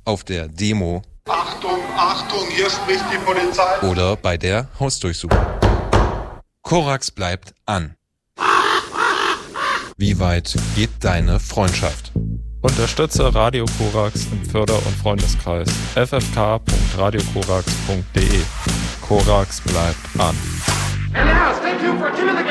auf der Demo. Achtung, Achtung, hier spricht die Polizei. Oder bei der Hausdurchsuchung. Korax bleibt an. Wie weit geht deine Freundschaft? Unterstütze Radio Korax im Förder- und Freundeskreis ffk.radiokorax.de. Korax bleibt an. And now, stay tuned for Jimmy the